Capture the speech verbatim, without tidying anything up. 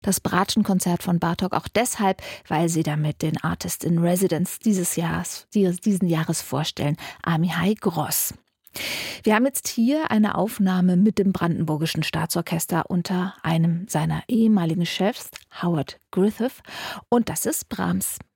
Das Bratschenkonzert von Bartók auch deshalb, weil sie damit den Artist in Residence dieses Jahres, diesen Jahres vorstellen, Amihai Gross. Wir haben jetzt hier eine Aufnahme mit dem Brandenburgischen Staatsorchester unter einem seiner ehemaligen Chefs, Howard Griffith, und das ist Brahms.